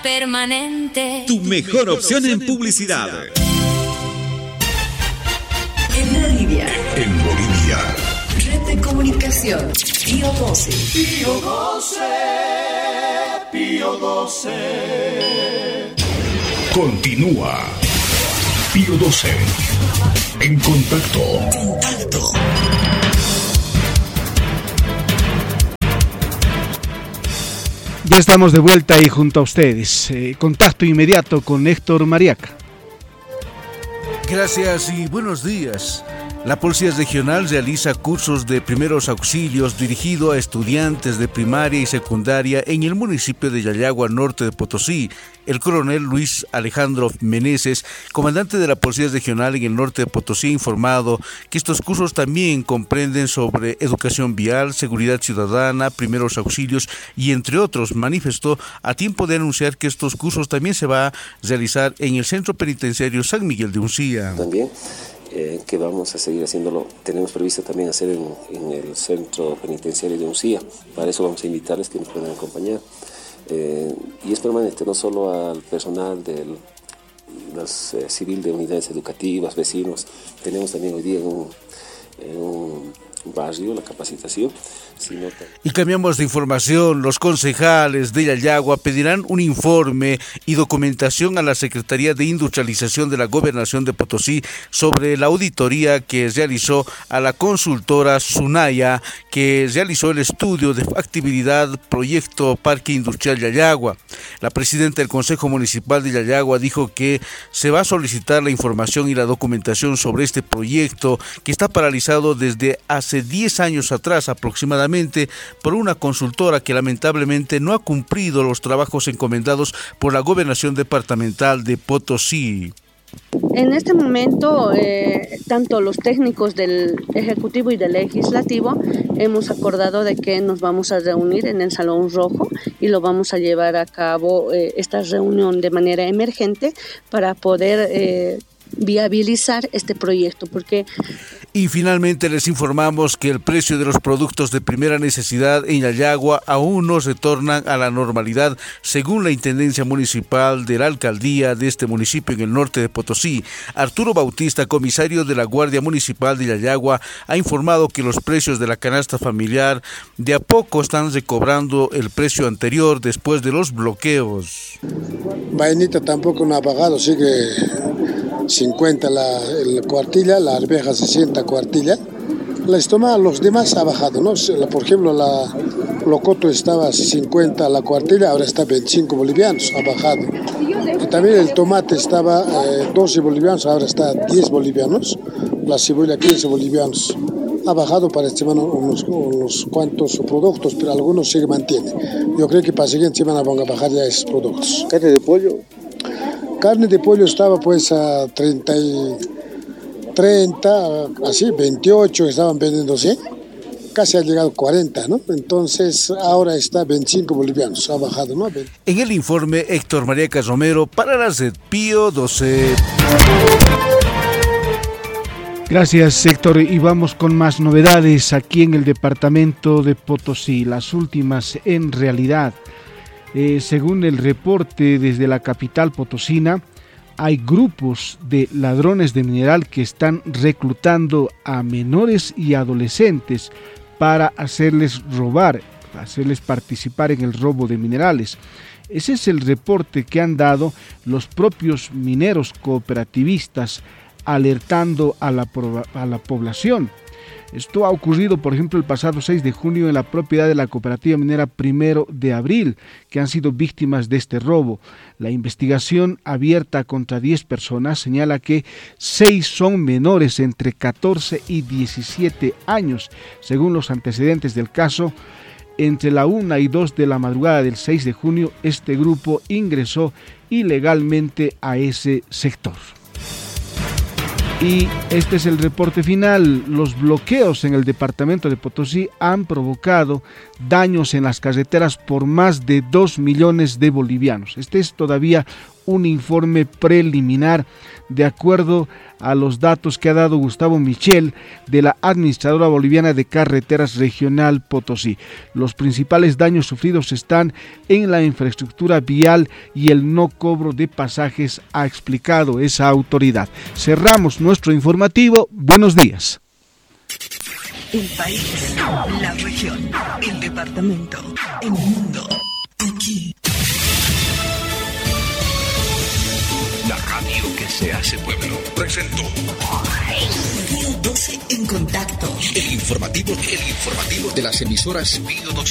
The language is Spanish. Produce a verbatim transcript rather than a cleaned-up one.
Permanente. Tu mejor opción en publicidad. En Bolivia. En Bolivia. Red de comunicación. Pío doce. Pío doce. Pío doce. Continúa. Pío doce. En contacto. Contacto. Ya estamos de vuelta y junto a ustedes. Eh, contacto inmediato con Héctor Mariaca. Gracias y buenos días. La Policía Regional realiza cursos de primeros auxilios dirigidos a estudiantes de primaria y secundaria en el municipio de Yayagua, norte de Potosí. El coronel Luis Alejandro Meneses, comandante de la Policía Regional en el norte de Potosí, ha informado que estos cursos también comprenden sobre educación vial, seguridad ciudadana, primeros auxilios y entre otros. Manifestó a tiempo de anunciar que estos cursos también se va a realizar en el Centro Penitenciario San Miguel de Uncía. También Eh, que vamos a seguir haciéndolo, tenemos previsto también hacer en, en el Centro Penitenciario de Uncía. Para eso vamos a invitarles que nos puedan acompañar. Eh, y es permanente, no solo al personal del los, eh, civil de unidades educativas, vecinos, tenemos también hoy día en un, en un barrio la capacitación. Sino que... Y cambiamos de información. Los concejales de Yayagua pedirán un informe y documentación a la Secretaría de Industrialización de la Gobernación de Potosí sobre la auditoría que realizó a la consultora Sunaya, que realizó el estudio de factibilidad proyecto Parque Industrial Yayagua. La presidenta del Consejo Municipal de Yayagua dijo que se va a solicitar la información y la documentación sobre este proyecto que está paralizado desde hace diez años atrás aproximadamente por una consultora que lamentablemente no ha cumplido los trabajos encomendados por la Gobernación Departamental de Potosí. En este momento, eh, tanto los técnicos del Ejecutivo y del Legislativo hemos acordado de que nos vamos a reunir en el Salón Rojo y lo vamos a llevar a cabo eh, esta reunión de manera emergente para poder eh, viabilizar este proyecto, porque... Y finalmente les informamos que el precio de los productos de primera necesidad en Yayagua aún no retornan a la normalidad, según la Intendencia Municipal de la Alcaldía de este municipio en el norte de Potosí. Arturo Bautista, comisario de la Guardia Municipal de Yayagua, ha informado que los precios de la canasta familiar de a poco están recobrando el precio anterior después de los bloqueos. Vainita tampoco no ha pagado, sigue cincuenta la el cuartilla, la arveja sesenta cuartilla. La estómago, los demás ha bajado, ¿no? Por ejemplo, la locoto estaba cincuenta la cuartilla, ahora está veinticinco bolivianos, ha bajado. Y también el tomate estaba eh, doce bolivianos, ahora está diez bolivianos. La cebolla quince bolivianos. Ha bajado para esta semana unos, unos cuantos productos, pero algunos se mantienen. Yo creo que para la siguiente semana van a bajar ya esos productos. ¿Carne de pollo? Carne de pollo estaba pues a treinta, treinta, así, veintiocho estaban vendiéndose, casi ha llegado a cuarenta, ¿no? Entonces ahora está veinticinco bolivianos, ha bajado, ¿no? En el informe, Héctor Mariaca Romero para la red Pío doce. Gracias, Héctor, y vamos con más novedades aquí en el departamento de Potosí, las últimas en realidad. Eh, según el reporte desde la capital potosina, hay grupos de ladrones de mineral que están reclutando a menores y adolescentes para hacerles robar, hacerles participar en el robo de minerales. Ese es el reporte que han dado los propios mineros cooperativistas, alertando a la, a la población. Esto ha ocurrido, por ejemplo, el pasado seis de junio en la propiedad de la cooperativa minera Primero de Abril, que han sido víctimas de este robo. La investigación abierta contra diez personas señala que seis son menores entre catorce y diecisiete años. Según los antecedentes del caso, entre la una y dos de la madrugada del seis de junio, este grupo ingresó ilegalmente a ese sector. Y este es el reporte final. Los bloqueos en el departamento de Potosí han provocado daños en las carreteras por más de dos millones de bolivianos. Este es todavía un informe preliminar de acuerdo a los datos que ha dado Gustavo Michel de la Administradora Boliviana de Carreteras Regional Potosí. Los principales daños sufridos están en la infraestructura vial y el no cobro de pasajes, ha explicado esa autoridad. Cerramos nuestro informativo. Buenos días. El país, la región, el departamento, el mundo, aquí. La radio que se hace pueblo presentó Pío doce en contacto. el informativo, el informativo de las emisoras Pío doce.